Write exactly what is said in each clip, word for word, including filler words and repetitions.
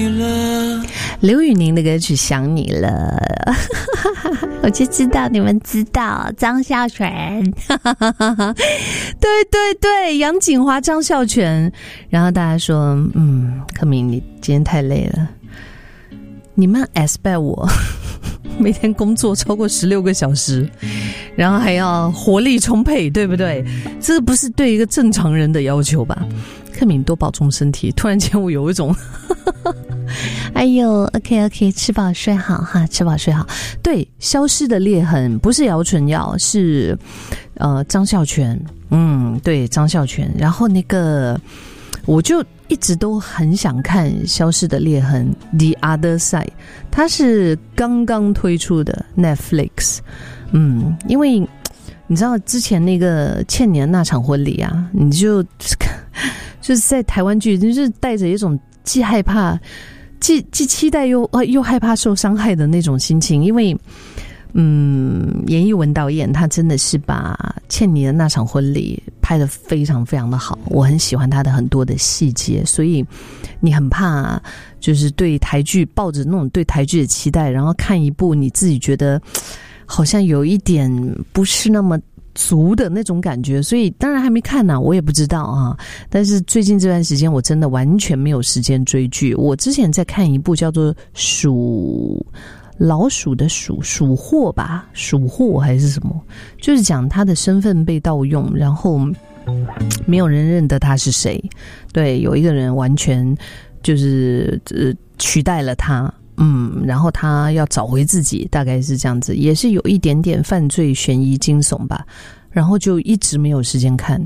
刘宇宁的歌曲《想你了》我就知道你们知道张孝全对对对，杨锦华、张孝全。然后大家说嗯，克明你今天太累了，你们 expect 我每天工作超过十六个小时，然后还要活力充沛，对不对？这个不是对一个正常人的要求吧？克敏多保重身体。突然间我有一种哎呦 OK OK 吃饱睡好哈，吃饱睡好。对，消失的裂痕不是姚纯耀，是呃张孝全。嗯，对，张孝全。然后那个我就一直都很想看《消失的裂痕》 The Other Side， 它是刚刚推出的 Netflix。 嗯，因为你知道之前那个倩年那场婚礼啊，你就就是在台湾剧就是带着一种既害怕既既期待又又害怕受伤害的那种心情。因为嗯，严艺文导演他真的是把倩妮的那场婚礼拍得非常非常的好，我很喜欢他的很多的细节，所以你很怕就是对台剧抱着那种对台剧的期待，然后看一部你自己觉得好像有一点不是那么足的那种感觉。所以当然还没看呢、啊，我也不知道啊。但是最近这段时间我真的完全没有时间追剧。我之前在看一部叫做鼠老鼠的鼠鼠货吧，鼠货还是什么，就是讲他的身份被盗用，然后没有人认得他是谁。对，有一个人完全就是呃取代了他。嗯，然后他要找回自己，大概是这样子，也是有一点点犯罪悬疑惊悚吧。然后就一直没有时间看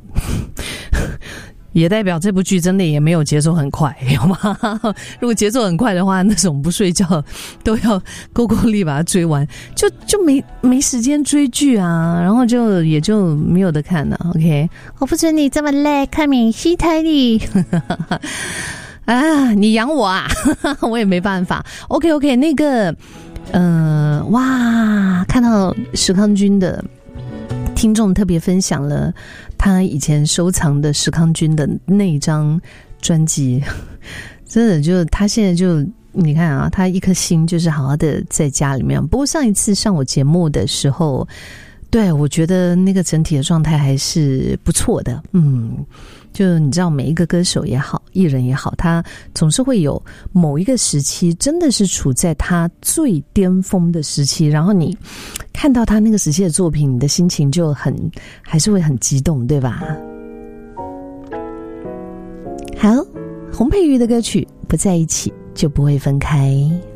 也代表这部剧真的也没有节奏很快，有吗？如果节奏很快的话，那种不睡觉都要够够力把它追完，就就没没时间追剧啊，然后就也就没有得看了。OK， 我不准你这么累，看明西台里啊，你养我啊我也没办法。 OK OK， 那个呃，哇，看到石康君的听众特别分享了他以前收藏的石康君的那张专辑，真的就他现在就你看啊，他一颗心就是好好的在家里面。不过上一次上我节目的时候，对，我觉得那个整体的状态还是不错的。嗯，就你知道每一个歌手也好，艺人也好，他总是会有某一个时期真的是处在他最巅峰的时期，然后你看到他那个时期的作品，你的心情就很还是会很激动，对吧？好，洪佩瑜的歌曲《不在一起就不会分开》。